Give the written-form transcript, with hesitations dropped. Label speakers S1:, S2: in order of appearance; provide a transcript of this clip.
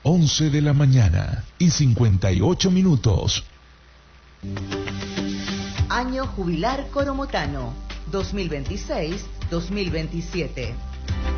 S1: 11 de la mañana y 58 minutos.
S2: Año jubilar coromotano 2026-2027.